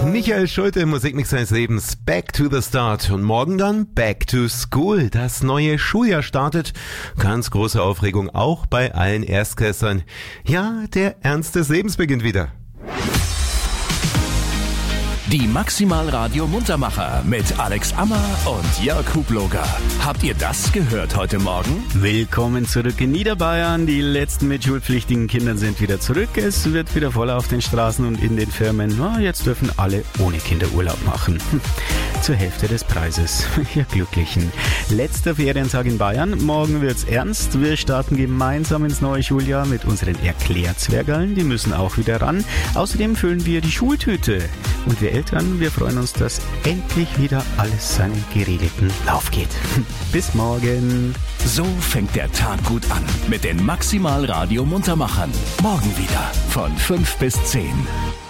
Michael Schulte im Musikmix seines Lebens, Back to the Start. Und morgen dann Back to School. Das neue Schuljahr startet. Ganz große Aufregung auch bei allen Erstklässlern. Ja, der Ernst des Lebens beginnt wieder. Die Maximal Radio Muntermacher mit Alex Ammer und Jörg Hubloger. Habt ihr das gehört heute Morgen? Willkommen zurück in Niederbayern. Die letzten mit schulpflichtigen Kindern sind wieder zurück. Es wird wieder voll auf den Straßen und in den Firmen. Jetzt dürfen alle ohne Kinder Urlaub machen. Zur Hälfte des Preises. Ihr Glücklichen. Letzter Ferientag in Bayern. Morgen wird's ernst. Wir starten gemeinsam ins neue Schuljahr mit unseren Erklärzwergeln. Die müssen auch wieder ran. Außerdem füllen wir die Schultüte. Und wir Eltern, wir freuen uns, dass endlich wieder alles seinen geregelten Lauf geht. Bis morgen. So fängt der Tag gut an mit den Maximal Radio Muntermachern. Morgen wieder von 5 bis 10.